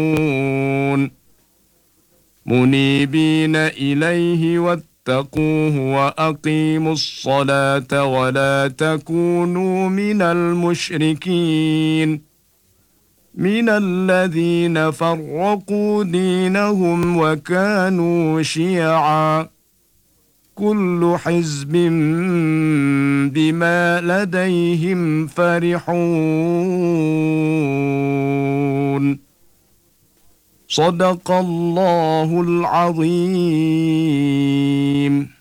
منيبين إليه واتقوه وأقيموا الصلاة ولا تكونوا من المشركين من الذين فرقوا دينهم وكانوا شيعا كل حزب بما لديهم فرحون صدق الله العظيم.